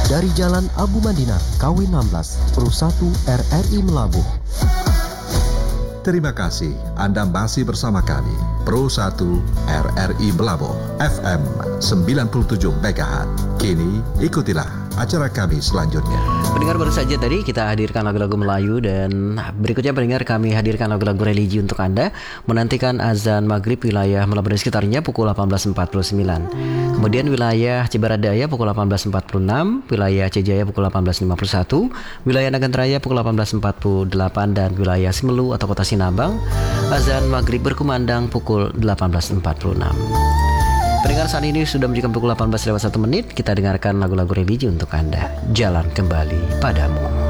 dari Jalan Abu Mandinar, KW 16, Pro 1 RRI Melabuh. Terima kasih Anda masih bersama kami, Pro 1 RRI Melabuh, FM 97 MHz. Kini ikutilah acara kami selanjutnya. Pendengar, baru saja tadi kita hadirkan lagu-lagu Melayu, dan berikutnya pendengar kami hadirkan lagu-lagu religi untuk Anda. Menantikan azan maghrib wilayah Melabuh dan sekitarnya pukul 18.49. Kemudian wilayah Cibaradaya pukul 18.46, wilayah Cijaya pukul 18.51, wilayah Nagan Raya pukul 18.48, dan wilayah Simelu atau Kota Sinabang azan maghrib berkumandang pukul 18.46. Pendengar, saat ini sudah menunjukkan pukul 18:01. Kita dengarkan lagu-lagu religi untuk Anda. Jalan Kembali Padamu.